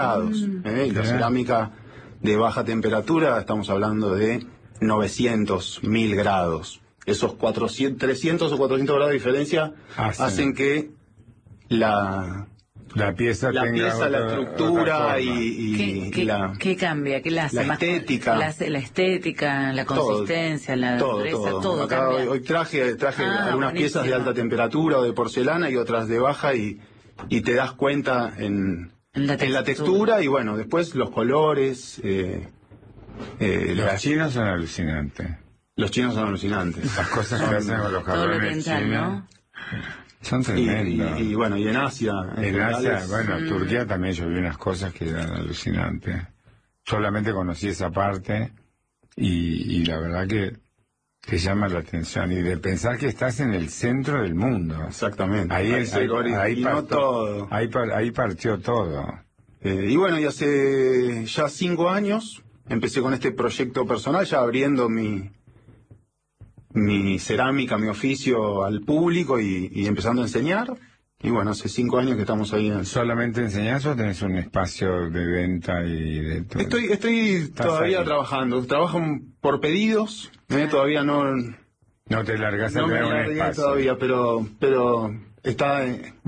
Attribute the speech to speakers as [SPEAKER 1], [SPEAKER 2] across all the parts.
[SPEAKER 1] grados. Y la cerámica de baja temperatura, estamos hablando de 900, 1000 grados. Esos 300 o 400 grados de diferencia hacen que la pieza, la estructura
[SPEAKER 2] ¿Qué cambia? ¿Qué la hace?
[SPEAKER 1] La estética.
[SPEAKER 2] La estética, la consistencia, la dureza, todo
[SPEAKER 1] acá
[SPEAKER 2] cambia.
[SPEAKER 1] Hoy traje algunas piezas de alta temperatura o de porcelana y otras de baja y te das cuenta en la textura y bueno, después los colores.
[SPEAKER 3] Los chinos son alucinantes.
[SPEAKER 1] Los chinos son alucinantes.
[SPEAKER 3] Las cosas que hacen con los jarrones chinos, ¿no? Son tremendos.
[SPEAKER 1] Y bueno, y en Asia.
[SPEAKER 3] Turquía también yo vi unas cosas que eran alucinantes. Solamente conocí esa parte y la verdad que te llama la atención. Y de pensar que estás en el centro del mundo.
[SPEAKER 1] Exactamente.
[SPEAKER 3] Ahí partió todo.
[SPEAKER 1] Y bueno, y hace ya 5 años empecé con este proyecto personal, ya abriendo mi cerámica, mi oficio al público y empezando a enseñar. Y bueno, hace 5 años que estamos ahí.
[SPEAKER 3] ¿Solamente enseñás o tenés un espacio de venta y de todo?
[SPEAKER 1] Estoy todavía trabajando. Trabajo por pedidos. Todavía no
[SPEAKER 3] te largas a
[SPEAKER 1] tener
[SPEAKER 3] un espacio.
[SPEAKER 1] Todavía, pero está...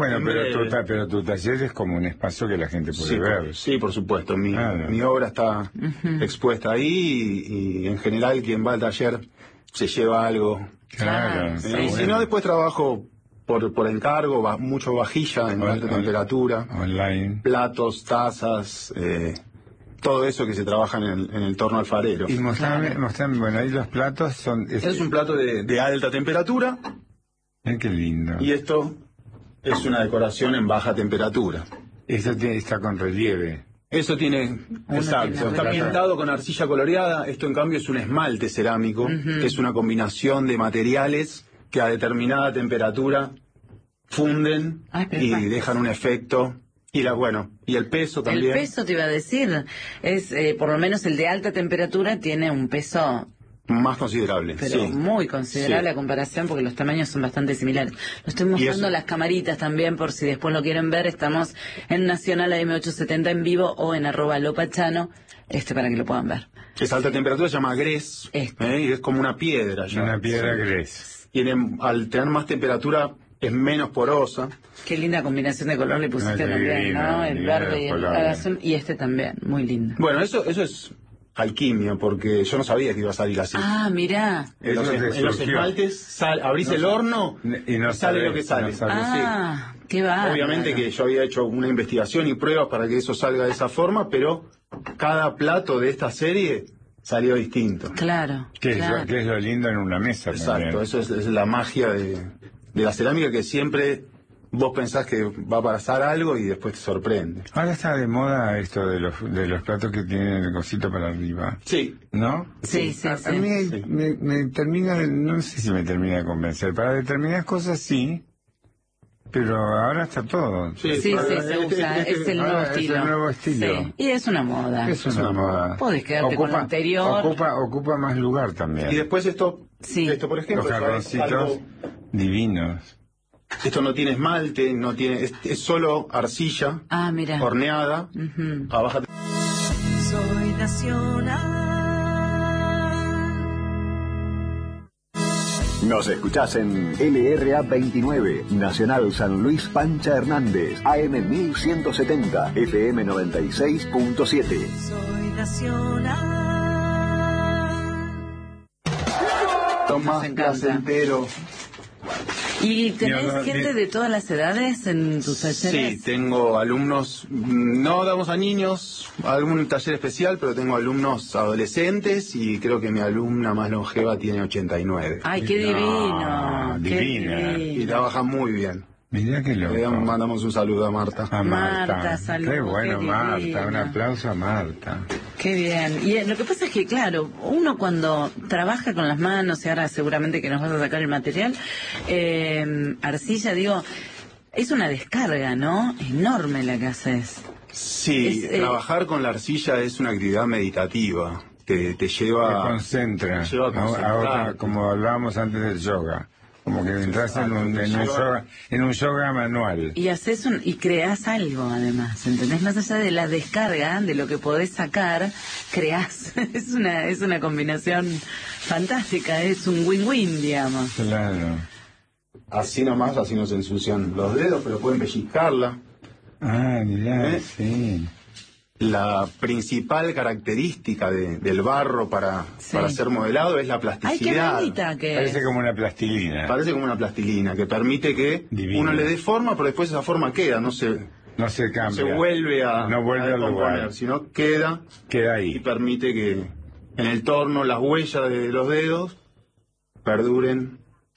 [SPEAKER 3] pero tu taller es como un espacio que la gente puede ver.
[SPEAKER 1] Sí, por supuesto. Mi obra está expuesta ahí y en general quien va al taller se lleva algo.
[SPEAKER 3] Claro.
[SPEAKER 1] Si no, después trabajo por encargo, mucho vajilla en alta temperatura.
[SPEAKER 3] Online.
[SPEAKER 1] Platos, tazas, todo eso que se trabaja en el torno alfarero.
[SPEAKER 3] Y mostrame, bueno, ahí los platos son...
[SPEAKER 1] Es un plato de alta temperatura.
[SPEAKER 3] Qué lindo.
[SPEAKER 1] Y esto es una decoración en baja temperatura.
[SPEAKER 3] Eso está con relieve.
[SPEAKER 1] Eso tiene, exacto, está pintado con arcilla coloreada. Esto en cambio es un esmalte cerámico, que es una combinación de materiales que a determinada temperatura funden y dejan un efecto. Y el peso también.
[SPEAKER 2] El peso te iba a decir, es por lo menos el de alta temperatura tiene un peso
[SPEAKER 1] más considerable,
[SPEAKER 2] pero muy considerable a comparación porque los tamaños son bastante similares. Lo estoy mostrando las camaritas también por si después lo quieren ver. Estamos en Nacional AM870 en vivo o en @lopachano para que lo puedan ver.
[SPEAKER 1] Esa alta temperatura se llama grés y es como una piedra.
[SPEAKER 3] Una piedra grés.
[SPEAKER 1] Al tener más temperatura es menos porosa.
[SPEAKER 2] Qué linda combinación de color le pusiste también, ¿no? El verde y el azul y también, muy lindo.
[SPEAKER 1] Bueno, eso es alquimia, porque yo no sabía que iba a salir así.
[SPEAKER 2] Ah, mirá.
[SPEAKER 1] En los esmaltes abrís el horno y no sale lo que sale.
[SPEAKER 2] Qué va.
[SPEAKER 1] Obviamente que yo había hecho una investigación y pruebas para que eso salga de esa forma, pero cada plato de esta serie salió distinto.
[SPEAKER 2] Claro.
[SPEAKER 3] Que es lo lindo en una mesa.
[SPEAKER 1] Exacto,
[SPEAKER 3] también.
[SPEAKER 1] Eso es la magia de la cerámica, que siempre vos pensás que va a pasar algo y después te sorprende.
[SPEAKER 3] Ahora está de moda esto de los platos que tienen el cosito para arriba.
[SPEAKER 1] Sí.
[SPEAKER 3] ¿No?
[SPEAKER 2] Sí.
[SPEAKER 3] A mí me termina, no sé si me termina de convencer. Para determinadas cosas sí, pero ahora está todo.
[SPEAKER 2] Sí, se usa, es el nuevo estilo.
[SPEAKER 3] Es el nuevo estilo.
[SPEAKER 2] Sí. Y es una moda.
[SPEAKER 3] Es una moda.
[SPEAKER 2] Podés quedarte con lo anterior.
[SPEAKER 3] Ocupa más lugar también.
[SPEAKER 1] Y después esto por ejemplo,
[SPEAKER 3] los jarroncitos divinos.
[SPEAKER 1] Esto no tiene esmalte, es solo arcilla horneada a baja temperatura.
[SPEAKER 4] Soy nacional.
[SPEAKER 5] Nos escuchás en LRA 29, Nacional San Luis Pancha Hernández, AM 1170, FM 96.7.
[SPEAKER 4] Soy nacional.
[SPEAKER 1] Tomás placentero.
[SPEAKER 2] ¿Y tenés gente de todas las edades en tus talleres?
[SPEAKER 1] Sí, tengo alumnos, no damos a niños, algún taller especial, pero tengo alumnos adolescentes y creo que mi alumna más longeva tiene 89.
[SPEAKER 2] ¡Ay, qué divino!
[SPEAKER 3] Divina.
[SPEAKER 1] Y trabaja muy bien.
[SPEAKER 3] Mirá qué loco.
[SPEAKER 1] Le mandamos un saludo a Marta.
[SPEAKER 3] A Marta.
[SPEAKER 2] Saludos.
[SPEAKER 3] Qué bueno,
[SPEAKER 2] qué
[SPEAKER 3] Marta.
[SPEAKER 2] divina.
[SPEAKER 3] Un aplauso a Marta.
[SPEAKER 2] Qué bien. Y lo que pasa es que, claro, uno cuando trabaja con las manos, y ahora seguramente que nos vas a sacar el material, arcilla, es una descarga, ¿no? Enorme la que haces.
[SPEAKER 1] Sí, trabajar con la arcilla es una actividad meditativa. Te lleva...
[SPEAKER 3] Te concentra.
[SPEAKER 1] Te lleva a concentrar.
[SPEAKER 3] Ahora, como hablábamos antes del yoga. Como que entras en un yoga manual.
[SPEAKER 2] Y haces y creás algo, además, ¿entendés? Más allá de la descarga, de lo que podés sacar, creás. Es una combinación fantástica, es un win-win, digamos.
[SPEAKER 3] Claro.
[SPEAKER 1] Así nomás, así no se ensucian los dedos, pero pueden pellizcarla.
[SPEAKER 3] Ah, mirá, sí.
[SPEAKER 1] La principal característica del barro para ser modelado es la plasticidad.
[SPEAKER 2] Ay, qué bonita que
[SPEAKER 3] Parece
[SPEAKER 2] es.
[SPEAKER 3] como una plastilina.
[SPEAKER 1] Parece como una plastilina, que permite que uno le dé forma, pero después esa forma queda, no se
[SPEAKER 3] cambia.
[SPEAKER 1] se vuelve a
[SPEAKER 3] al
[SPEAKER 1] componer,
[SPEAKER 3] lugar,
[SPEAKER 1] sino queda
[SPEAKER 3] ahí.
[SPEAKER 1] y permite que en el torno las huellas de los dedos perduren.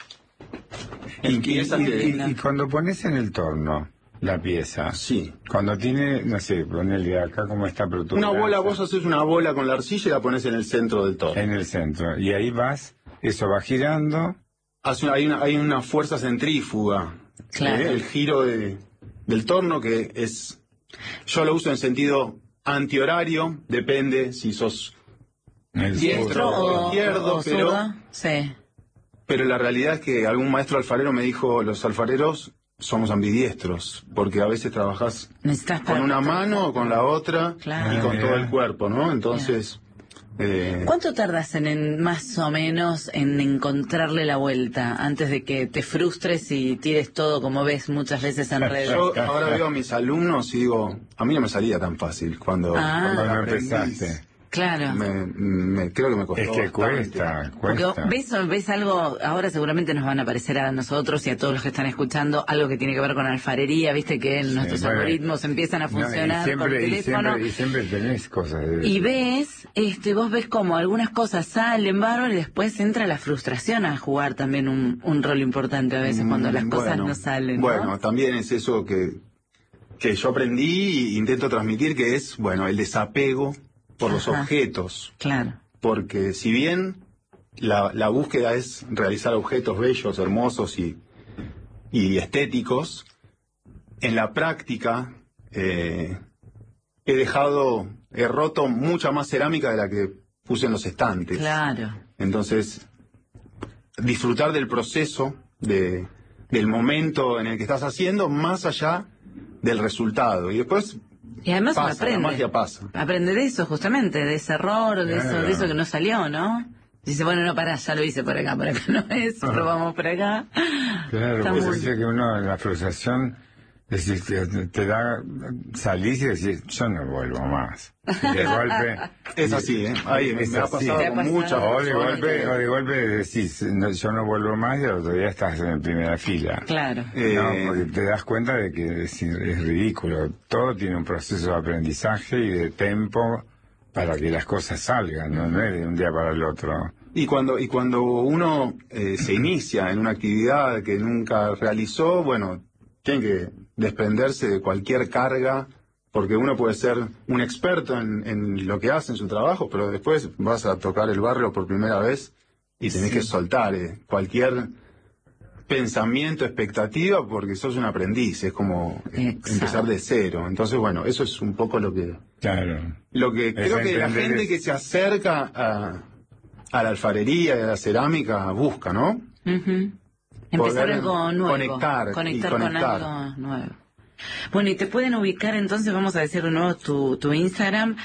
[SPEAKER 3] Y cuando pones en el torno la pieza,
[SPEAKER 1] sí,
[SPEAKER 3] cuando tiene, no sé, ponele acá como está, pero tú
[SPEAKER 1] una bola, vos haces una bola con la arcilla y la pones en el centro del torno.
[SPEAKER 3] En el centro, y ahí eso va girando.
[SPEAKER 1] Hay una fuerza centrífuga,
[SPEAKER 2] claro.
[SPEAKER 1] El giro del torno que es, yo lo uso en sentido antihorario, depende si sos diestro o izquierdo, pero la realidad es que algún maestro alfarero me dijo, los alfareros somos ambidiestros, porque a veces trabajás con una mano o con la otra, claro, y con todo el cuerpo, ¿no? Entonces...
[SPEAKER 2] ¿Cuánto tardas en más o menos en encontrarle la vuelta antes de que te frustres y tires todo como ves muchas veces en redes?
[SPEAKER 1] Yo ahora veo a mis alumnos y digo, a mí no me salía tan fácil cuando
[SPEAKER 3] empezaste.
[SPEAKER 2] Claro.
[SPEAKER 1] Creo que me costó.
[SPEAKER 3] Es que
[SPEAKER 1] bastante.
[SPEAKER 3] cuesta.
[SPEAKER 2] ¿Ves algo? Ahora seguramente nos van a aparecer a nosotros y a todos los que están escuchando algo que tiene que ver con alfarería, viste que nuestros algoritmos empiezan a funcionar por teléfono.
[SPEAKER 3] Y siempre tenés cosas.
[SPEAKER 2] Y vos ves como algunas cosas salen bárbaro y después entra la frustración a jugar también un rol importante a veces cuando las cosas no salen, ¿no?
[SPEAKER 1] Bueno, también es eso que yo aprendí e intento transmitir, que es, el desapego por los objetos.
[SPEAKER 2] Claro.
[SPEAKER 1] Porque si bien la búsqueda es realizar objetos bellos, hermosos y estéticos, en la práctica he roto mucha más cerámica de la que puse en los estantes.
[SPEAKER 2] Claro.
[SPEAKER 1] Entonces, disfrutar del proceso, del momento en el que estás haciendo, más allá del resultado. Y después...
[SPEAKER 2] Y además
[SPEAKER 1] la
[SPEAKER 2] magia
[SPEAKER 1] pasa.
[SPEAKER 2] Aprende de eso, justamente, de ese error, de eso que no salió, ¿no? Dice, ya lo hice por acá no es, probamos por acá.
[SPEAKER 3] Claro, pues dice que uno en la frustración, salís y decís, yo no vuelvo más. De golpe...
[SPEAKER 1] Es así, ¿eh? Ahí me ha pasado con muchas personas.
[SPEAKER 3] O de golpe decís, yo no vuelvo más, y el otro día estás en primera fila.
[SPEAKER 2] Claro.
[SPEAKER 3] Porque te das cuenta de que es ridículo. Todo tiene un proceso de aprendizaje y de tiempo para que las cosas salgan, no es de un día para el otro.
[SPEAKER 1] Y cuando uno se inicia en una actividad que nunca realizó, tiene que desprenderse de cualquier carga, porque uno puede ser un experto en lo que hace en su trabajo, pero después vas a tocar el barrio por primera vez y tenés que soltar cualquier pensamiento, expectativa, porque sos un aprendiz, es como empezar de cero. Entonces, eso es un poco lo que creo que la gente que se acerca a la alfarería y a la cerámica busca, ¿no?
[SPEAKER 2] Uh-huh. Empezar algo nuevo.
[SPEAKER 1] Conectar
[SPEAKER 2] con algo nuevo. Bueno, y te pueden ubicar entonces, vamos a decir de nuevo tu Instagram,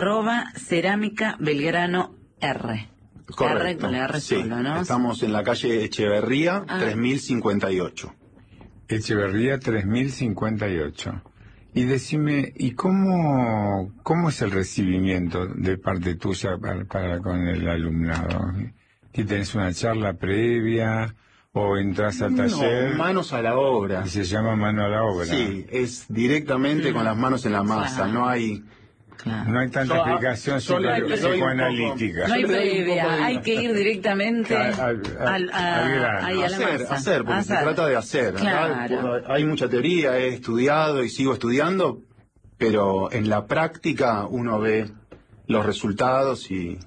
[SPEAKER 2] @cerámica_belgrano R.
[SPEAKER 1] Correcto.
[SPEAKER 2] R con la R solo, ¿no?
[SPEAKER 1] Estamos en la calle Echeverría, 3058.
[SPEAKER 3] Echeverría 3058. Y decime, ¿y cómo es el recibimiento de parte tuya para con el alumnado? ¿Que tenés una charla previa o entras al taller?
[SPEAKER 1] No, manos a la obra.
[SPEAKER 3] Y se llama mano a la obra.
[SPEAKER 1] Sí, es directamente con las manos en la masa,
[SPEAKER 2] claro.
[SPEAKER 1] No hay
[SPEAKER 3] tanta explicación psicoanalítica.
[SPEAKER 2] No hay previa, hay que ir directamente a la masa.
[SPEAKER 1] Hacer, porque se trata de hacer.
[SPEAKER 2] Claro.
[SPEAKER 1] Hay mucha teoría, he estudiado y sigo estudiando, pero en la práctica uno ve los resultados y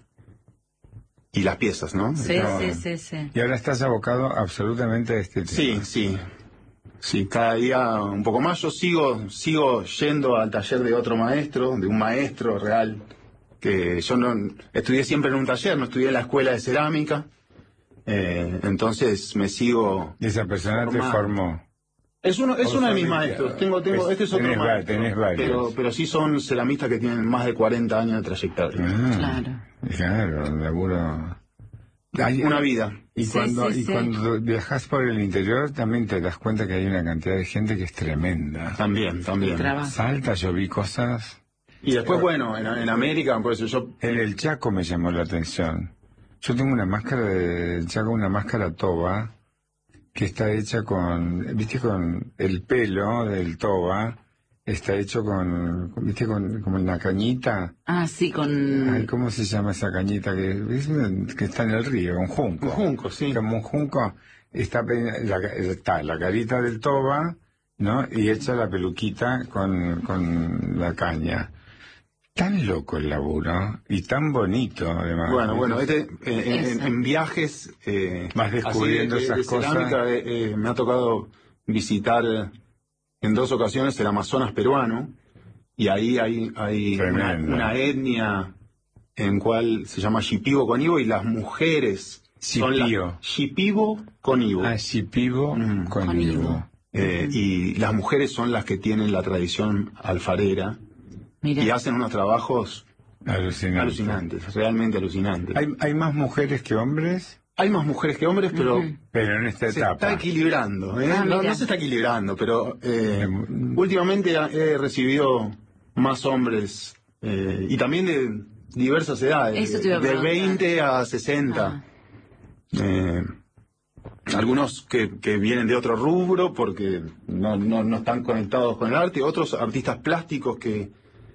[SPEAKER 1] las piezas, ¿no?
[SPEAKER 2] Sí.
[SPEAKER 3] Y ahora estás abocado absolutamente a este tema.
[SPEAKER 1] Sí, cada día un poco más. Yo sigo yendo al taller de otro maestro, de un maestro real, que yo no estudié siempre en un taller, no estudié en la escuela de cerámica. Entonces me sigo...
[SPEAKER 3] ¿Y esa persona te formó?
[SPEAKER 1] Es uno de mis maestros. Este es otro maestro.
[SPEAKER 3] Tenés varios.
[SPEAKER 1] Pero sí son ceramistas que tienen más de 40 años de trayectoria.
[SPEAKER 3] Claro, un laburo...
[SPEAKER 1] Una vida.
[SPEAKER 3] Y cuando viajas por el interior también te das cuenta que hay una cantidad de gente que es tremenda.
[SPEAKER 1] También.
[SPEAKER 3] Salta, yo vi cosas...
[SPEAKER 1] Y después, bueno, en América, por eso yo...
[SPEAKER 3] En el Chaco me llamó la atención. Yo tengo una máscara del Chaco, una máscara toba, que está hecha con, viste, con el pelo del toba, está hecho viste, como una cañita.
[SPEAKER 2] Ah, sí, con...
[SPEAKER 3] Ay, ¿cómo se llama esa cañita que está en el río? Un junco.
[SPEAKER 1] Un junco, sí.
[SPEAKER 3] Como un junco, está la carita del toba, ¿no? Y hecha la peluquita con la caña. Tan loco el laburo y tan bonito además.
[SPEAKER 1] Bueno, en viajes
[SPEAKER 3] vas descubriendo esas cosas.
[SPEAKER 1] Cerámica, me ha tocado visitar en 2 ocasiones el Amazonas peruano, y ahí hay una etnia en cual se llama Shipibo Conibo, y las mujeres Shipibo Conibo.
[SPEAKER 3] Ah, Shipibo Conibo.
[SPEAKER 1] Y las mujeres son las que tienen la tradición alfarera. Mirá. Y hacen unos trabajos alucinantes, realmente alucinantes.
[SPEAKER 3] ¿Hay más mujeres que hombres?
[SPEAKER 1] Hay más mujeres que hombres, pero
[SPEAKER 3] en esta etapa.
[SPEAKER 1] Se está equilibrando, no se está equilibrando, pero últimamente he recibido más hombres, y también de diversas edades, de 20 a 60. Algunos que vienen de otro rubro porque no están conectados con el arte, otros artistas plásticos que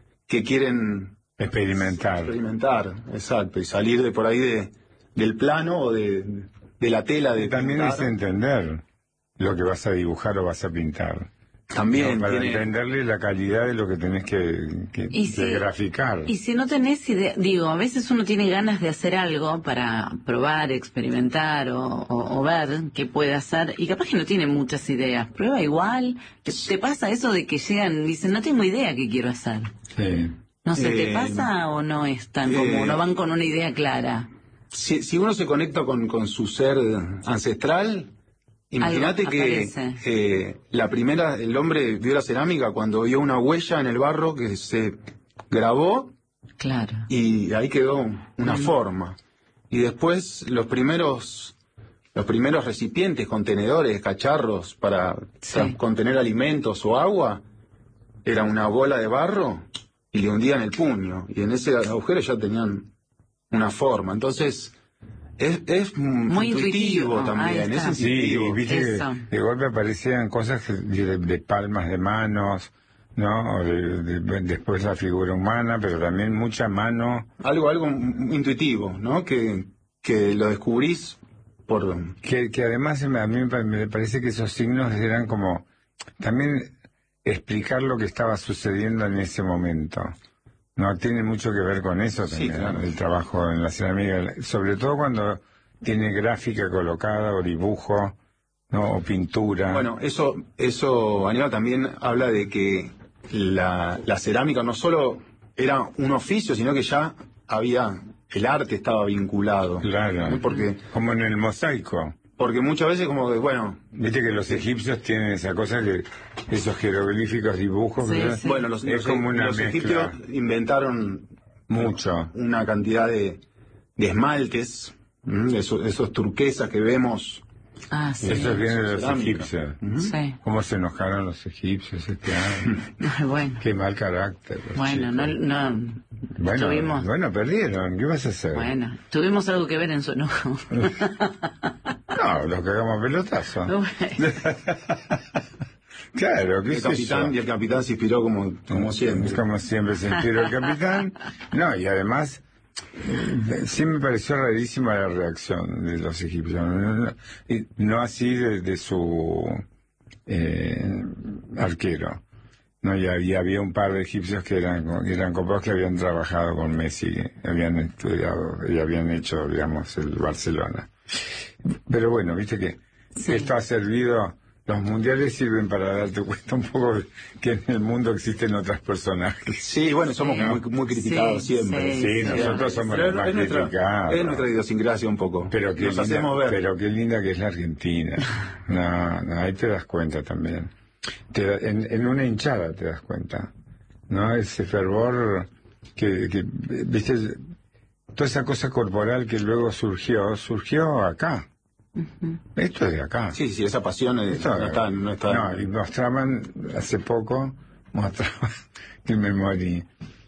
[SPEAKER 1] quieren experimentar, exacto, y salir de por ahí del plano o de la tela de
[SPEAKER 3] también
[SPEAKER 1] pintar.
[SPEAKER 3] Es entender lo que vas a dibujar o vas a pintar.
[SPEAKER 1] También
[SPEAKER 3] para entenderle la calidad de lo que tenés que graficar.
[SPEAKER 2] Y si no tenés idea, a veces uno tiene ganas de hacer algo para probar, experimentar o ver qué puede hacer, y capaz que no tiene muchas ideas. Prueba igual. ¿Te pasa eso de que llegan y dicen, no tengo idea qué quiero hacer?
[SPEAKER 3] Sí.
[SPEAKER 2] No sé, ¿te pasa o no es tan como no van con una idea clara?
[SPEAKER 1] Si uno se conecta con su ser ancestral, imagínate que el hombre vio la cerámica cuando vio una huella en el barro que se grabó,
[SPEAKER 2] claro,
[SPEAKER 1] y ahí quedó una forma. Y después los primeros recipientes, contenedores, cacharros para contener alimentos o agua, era una bola de barro y le hundían el puño, y en ese agujero ya tenían una forma. Entonces es muy intuitivo también, es intuitivo.
[SPEAKER 3] Sí, viste que de golpe aparecían cosas de palmas de manos, ¿no? Después la figura humana, pero también mucha mano.
[SPEAKER 1] Algo intuitivo, ¿no? Que lo descubrís por...
[SPEAKER 3] Que además a mí me parece que esos signos eran como también explicar lo que estaba sucediendo en ese momento. No, tiene mucho que ver con eso también, sí, claro. El trabajo en la cerámica, sobre todo cuando tiene gráfica colocada o dibujo, ¿no? O pintura.
[SPEAKER 1] Bueno, eso Aníbal, también habla de que la cerámica no solo era un oficio, sino que ya el arte estaba vinculado.
[SPEAKER 3] Claro,
[SPEAKER 1] ¿no? Porque,
[SPEAKER 3] como en el mosaico.
[SPEAKER 1] Porque muchas veces como que, bueno...
[SPEAKER 3] Viste que los egipcios tienen esa cosa, que esos jeroglíficos, dibujos...
[SPEAKER 1] Sí, sí. Bueno, los egipcios inventaron mucho, una cantidad de esmaltes, esos turquesas que vemos...
[SPEAKER 2] Ah, sí.
[SPEAKER 3] Eso viene de los egipcios.
[SPEAKER 2] Sí.
[SPEAKER 3] ¿Cómo se enojaron los egipcios este año?
[SPEAKER 2] Bueno.
[SPEAKER 3] Qué mal carácter.
[SPEAKER 2] Bueno,
[SPEAKER 3] Bueno, perdieron. ¿Qué vas a hacer?
[SPEAKER 2] Bueno, tuvimos algo que ver en su enojo.
[SPEAKER 3] No, nos cagamos pelotazo.
[SPEAKER 2] Bueno.
[SPEAKER 3] Claro, ¿qué es eso?
[SPEAKER 1] Y el capitán se inspiró como siempre.
[SPEAKER 3] Como siempre se inspiró el capitán. No, y además... Sí me pareció rarísima la reacción de los egipcios, no así de su arquero, no, y había un par de egipcios que eran copados, que habían trabajado con Messi, habían estudiado y habían hecho, digamos, el Barcelona. Pero bueno, viste que esto ha servido los mundiales sirven para darte cuenta un poco que en el mundo existen otros personajes.
[SPEAKER 1] Sí, bueno, somos muy criticados siempre.
[SPEAKER 3] Sí, nosotros somos los más criticados.
[SPEAKER 1] Es nuestra idiosincrasia un poco.
[SPEAKER 3] Pero
[SPEAKER 1] nos hacemos ver.
[SPEAKER 3] Pero qué linda que es la Argentina. No, ahí te das cuenta también. En una hinchada te das cuenta, ¿no? Ese fervor que viste, toda esa cosa corporal que luego surgió acá. Esto es de acá.
[SPEAKER 1] Sí, esa pasión no está.
[SPEAKER 3] No, y mostraban hace poco, que me morí,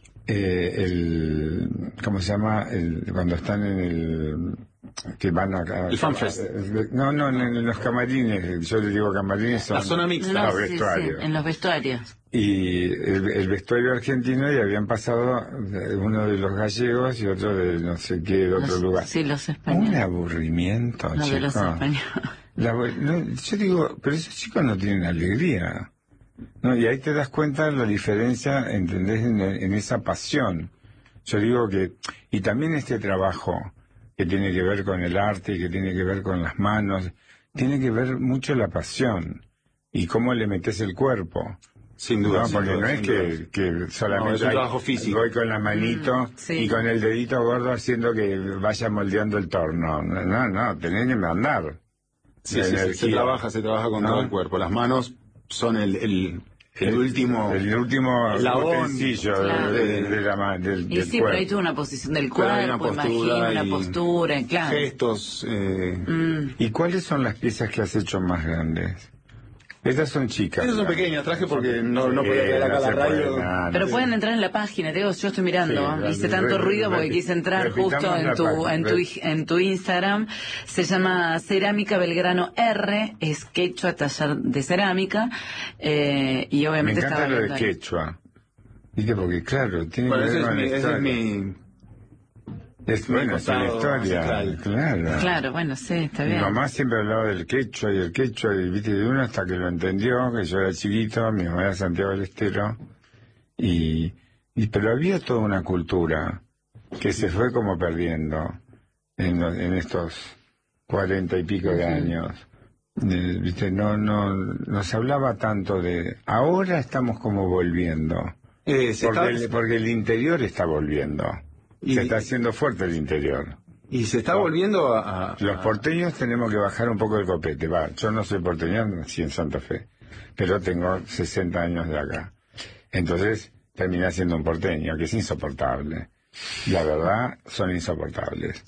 [SPEAKER 3] ¿cómo se llama? Cuando están en el, que van acá.
[SPEAKER 1] El FanFest.
[SPEAKER 3] No, en los camarines, yo les digo camarines, son
[SPEAKER 1] la zona mixta.
[SPEAKER 3] Los vestuarios.
[SPEAKER 2] En los vestuarios.
[SPEAKER 3] Y el vestuario argentino, y habían pasado uno de los gallegos y otro de no sé qué, de otro lugar.
[SPEAKER 2] Sí, los españoles.
[SPEAKER 3] Un aburrimiento,
[SPEAKER 2] No, de los españoles.
[SPEAKER 3] Yo digo, pero esos chicos no tienen alegría. No, y ahí te das cuenta de la diferencia, ¿entendés? En esa pasión. Yo digo que, y también este trabajo que tiene que ver con el arte y que tiene que ver con las manos, tiene que ver mucho la pasión y cómo le metes el cuerpo.
[SPEAKER 1] Sin duda.
[SPEAKER 3] No, porque no es que solamente
[SPEAKER 1] es un trabajo físico.
[SPEAKER 3] Voy con la manito y con el dedito gordo haciendo que vaya moldeando el torno. No, tenés que mandar.
[SPEAKER 1] Sí, se trabaja con todo el cuerpo. Las manos son el último
[SPEAKER 3] utensilio del
[SPEAKER 2] y sí,
[SPEAKER 3] cuerpo.
[SPEAKER 2] pero hay toda una posición del cuerpo, una postura, claro.
[SPEAKER 1] Gestos.
[SPEAKER 3] ¿Y cuáles son las piezas que has hecho más grandes? Estas son chicas.
[SPEAKER 1] Estas son pequeñas, traje porque no podía quedar acá la radio.
[SPEAKER 2] Pero pueden entrar en la página, yo estoy mirando, hice tanto ruido porque quise entrar justo en tu Instagram. Se llama Cerámica Belgrano R, es quechua, taller de cerámica, y obviamente
[SPEAKER 3] me encanta lo de quechua. ¿Viste? Porque claro, tiene que ver con la historia. Es la historia, claro.
[SPEAKER 2] Claro, bueno, sí, está bien.
[SPEAKER 3] Mi mamá siempre hablaba del quechua, y viste, de uno hasta que lo entendió, que yo era chiquito, mi mamá era Santiago del Estero, pero había toda una cultura que se fue como perdiendo en estos 40 y pico de años. Viste, no se hablaba tanto de, ahora estamos como volviendo, porque el interior está volviendo. Se está haciendo fuerte el interior.
[SPEAKER 1] Y se está volviendo a...
[SPEAKER 3] Los porteños tenemos que bajar un poco el copete. Yo no soy porteño, nací en Santa Fe, pero tengo 60 años de acá. Entonces terminé siendo un porteño, que es insoportable. La verdad, son insoportables.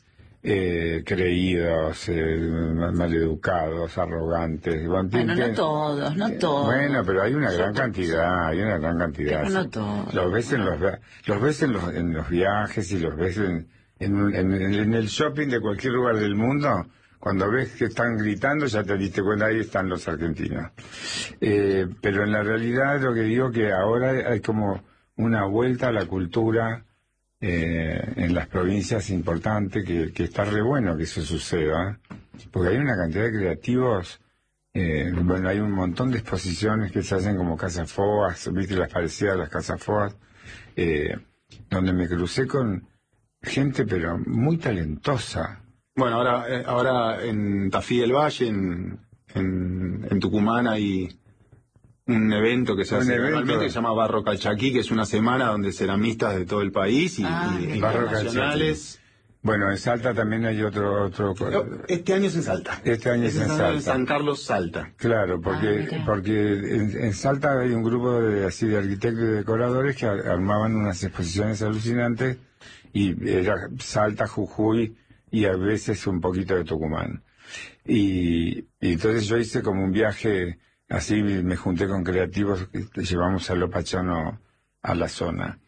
[SPEAKER 3] Creídos, maleducados, arrogantes.
[SPEAKER 2] Bueno, no todos.
[SPEAKER 3] Bueno, pero hay una gran cantidad.
[SPEAKER 2] Pero no todos.
[SPEAKER 3] Los ves en los viajes y los ves en el shopping de cualquier lugar del mundo. Cuando ves que están gritando, ya te diste cuenta, ahí están los argentinos. Pero en la realidad lo que digo que ahora hay como una vuelta a la cultura en las provincias importantes, que está re bueno que eso suceda, porque hay una cantidad de creativos. Hay un montón de exposiciones que se hacen como Casas Foas, viste, las parecidas a las Casas Foas, donde me crucé con gente pero muy talentosa.
[SPEAKER 1] Bueno, ahora en Tafí del Valle, en Tucumán, hay un evento que se hace anualmente que se llama Barro Calchaquí, que es una semana donde ceramistas de todo el país y internacionales.
[SPEAKER 3] Bueno, en Salta también hay otro.
[SPEAKER 1] Este año es en Salta.
[SPEAKER 3] Este año es en Salta.
[SPEAKER 1] En San Carlos, Salta.
[SPEAKER 3] Claro, porque en Salta hay un grupo de arquitectos y decoradores que armaban unas exposiciones alucinantes, y era Salta, Jujuy y a veces un poquito de Tucumán. Y entonces yo hice como un viaje. Así me junté con creativos, llevamos a Lo Pachano a la zona.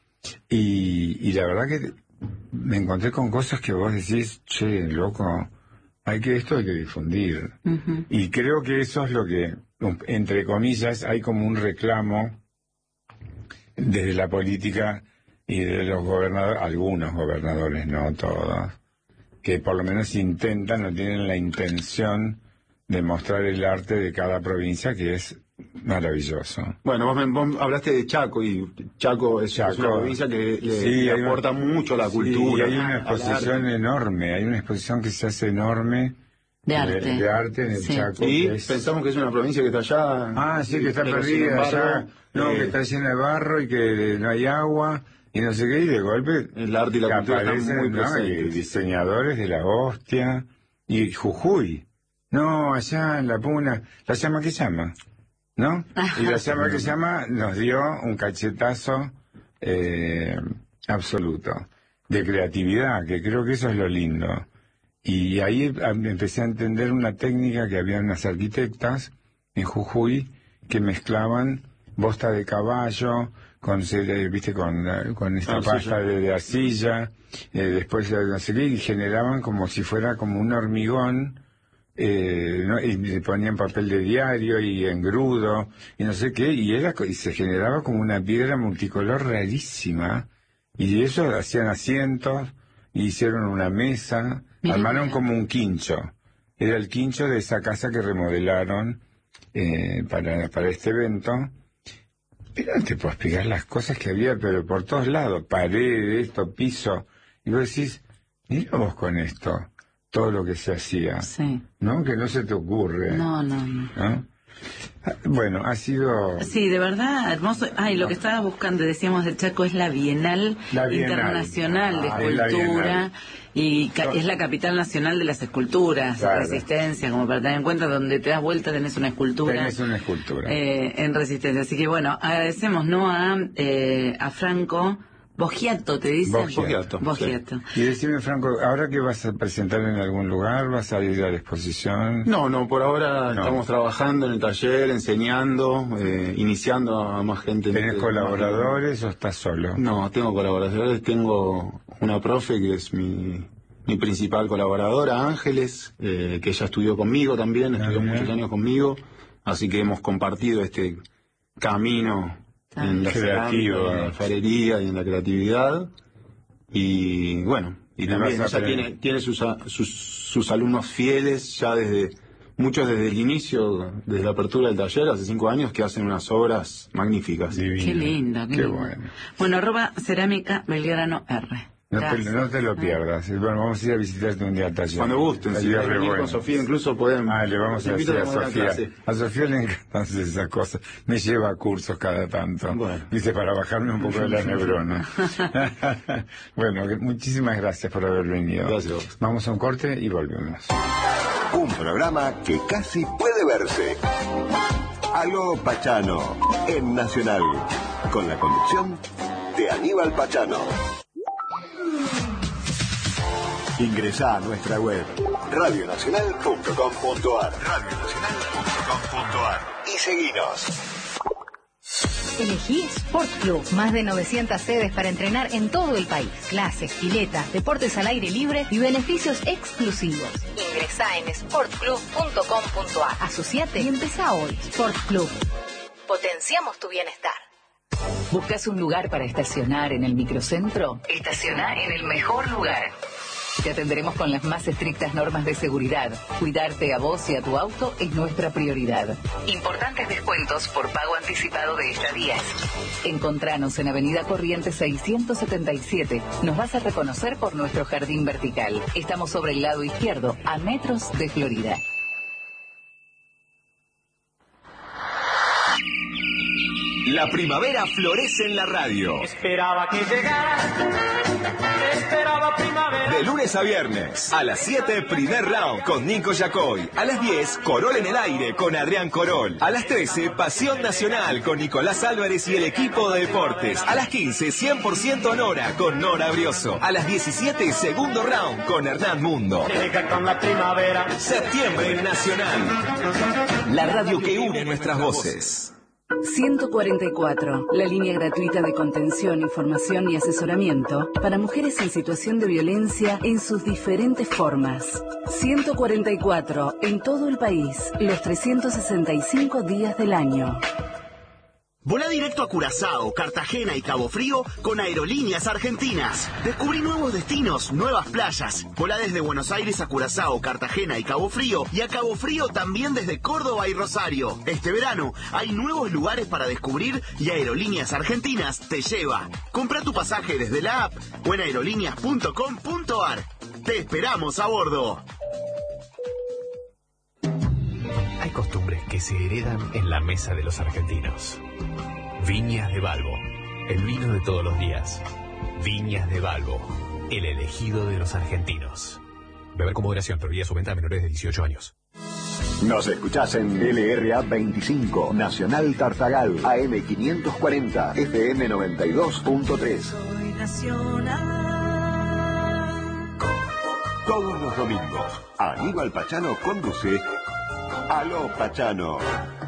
[SPEAKER 3] Y la verdad que me encontré con cosas que vos decís, che, loco, esto hay que difundir. Uh-huh. Y creo que eso es lo que, entre comillas, hay como un reclamo desde la política y de los gobernadores, algunos gobernadores, no todos, que por lo menos intentan o tienen la intención de mostrar el arte de cada provincia, que es maravilloso.
[SPEAKER 1] Bueno, vos hablaste de Chaco, y Chaco es una provincia que le aporta mucho a la cultura.
[SPEAKER 3] Y hay una exposición enorme, hay una exposición que se hace enorme
[SPEAKER 2] De arte.
[SPEAKER 3] De arte en el Chaco.
[SPEAKER 1] Y pensamos que es una provincia que está allá.
[SPEAKER 3] Ah, sí, que está perdida allá. No, que está llena de barro y que no hay agua y no sé qué, y de golpe
[SPEAKER 1] el arte y la cultura están muy presentes.
[SPEAKER 3] Y diseñadores de la hostia y Jujuy. No, allá en la Puna, la llama que llama, ¿no? Y la llama que llama nos dio un cachetazo absoluto de creatividad, que creo que eso es lo lindo. Y ahí empecé a entender una técnica que había unas arquitectas en Jujuy que mezclaban bosta de caballo con esta pasta de arcilla, después no sé qué, y generaban como si fuera como un hormigón, ¿no? Y le ponían papel de diario y engrudo y no sé qué, y se generaba como una piedra multicolor rarísima, y de eso hacían asientos, y hicieron una mesa, armaron como un quincho. Era el quincho de esa casa que remodelaron para este evento. Pero no te puedo explicar las cosas que había, pero por todos lados, paredes, piso. Y vos decís, mira vos con esto, todo lo que se hacía.
[SPEAKER 2] Sí.
[SPEAKER 3] ¿No? Que no se te ocurre.
[SPEAKER 2] No.
[SPEAKER 3] Bueno, ha sido...
[SPEAKER 2] Sí, de verdad, hermoso. Y lo que estaba buscando, decíamos, del Chaco es la Bienal Internacional de Escultura, y es la capital nacional de las esculturas, claro. Resistencia, como para tener en cuenta, donde te das vuelta tenés una escultura. En Resistencia. Así que bueno, agradecemos, ¿no? A Franco Boggiato, ¿te dicen? Boggiato.
[SPEAKER 3] Sí. Y decime, Franco, ¿ahora que vas a presentar en algún lugar? ¿Vas a ir a la exposición?
[SPEAKER 1] No, por ahora estamos trabajando en el taller, enseñando, iniciando a más gente.
[SPEAKER 3] ¿Tenés colaboradores o estás solo?
[SPEAKER 1] No, tengo colaboradores, tengo una profe que es mi principal colaboradora, Ángeles, que ella estudió conmigo también, estudió muchos años conmigo, así que hemos compartido este camino en la cerámica, en la alfarería y en la creatividad, y bueno, y también ella tiene sus alumnos fieles ya muchos desde el inicio, desde la apertura del taller hace 5 años, que hacen unas obras magníficas.
[SPEAKER 3] Divino.
[SPEAKER 2] Qué lindo, qué bueno. Bueno, @cerámica Belgrano R.
[SPEAKER 3] No te lo pierdas. Bueno, vamos a ir a visitarte un día al taller.
[SPEAKER 1] Cuando gusten, si quieres venir con Sofía, incluso podemos.
[SPEAKER 3] Le vamos a decir a Sofía. A Sofía le encantan esas cosas. Me lleva a cursos cada tanto. Bueno. Dice, para bajarme un poco de la neurona. Bueno, muchísimas gracias por haber venido.
[SPEAKER 1] Gracias.
[SPEAKER 3] Vamos a un corte y volvemos.
[SPEAKER 5] Un programa que casi puede verse. Aló Pachano, en Nacional. Con la conducción de Aníbal Pachano. Ingresá a nuestra web radionacional.com.ar y seguinos.
[SPEAKER 6] Elegí Sport Club, más de 900 sedes para entrenar en todo el país. Clases, piletas, deportes al aire libre y beneficios exclusivos. Ingresá en sportclub.com.ar. Asociate y empezá hoy. Sport Club. Potenciamos tu bienestar. ¿Buscas un lugar para estacionar en el microcentro? Estaciona en el mejor lugar. Te atenderemos con las más estrictas normas de seguridad. Cuidarte a vos y a tu auto es nuestra prioridad. Importantes descuentos por pago anticipado de estadías. Encontranos en Avenida Corrientes 677. Nos vas a reconocer por nuestro jardín vertical. Estamos sobre el lado izquierdo, a metros de Florida.
[SPEAKER 7] La primavera florece en la radio.
[SPEAKER 8] Esperaba que llegaras. Esperaba primavera.
[SPEAKER 7] De lunes a viernes, a las 7, primer round con Nico Yacoy. A las 10, Corol en el aire con Adrián Corol. A las 13, Pasión Nacional con Nicolás Álvarez y el equipo de deportes. A las 15, 100% Nora con Nora Brioso. A las 17, segundo round con Hernán Mundo.
[SPEAKER 8] Llega con la primavera.
[SPEAKER 7] Septiembre en Nacional. La radio que une nuestras voces.
[SPEAKER 9] 144, la línea gratuita de contención, información y asesoramiento para mujeres en situación de violencia en sus diferentes formas. 144, en todo el país, los 365 días del año.
[SPEAKER 10] Volá directo a Curazao, Cartagena y Cabo Frío con Aerolíneas Argentinas. Descubrí nuevos destinos, nuevas playas. Volá desde Buenos Aires a Curazao, Cartagena y Cabo Frío, y a Cabo Frío también desde Córdoba y Rosario. Este verano hay nuevos lugares para descubrir y Aerolíneas Argentinas te lleva. Compra tu pasaje desde la app o en aerolíneas.com.ar. Te esperamos a bordo.
[SPEAKER 11] Hay costumbres que se heredan en la mesa de los argentinos. Viñas de Balbo, el vino de todos los días. Viñas de Balbo, el elegido de los argentinos. Beber con moderación, prohibida su venta a menores de 18 años.
[SPEAKER 5] Nos escuchás en LRA 25, Nacional Tartagal, AM 540, FM 92.3.
[SPEAKER 4] Soy nacional.
[SPEAKER 12] Todos los domingos, Aníbal Pachano conduce Aló Pachano.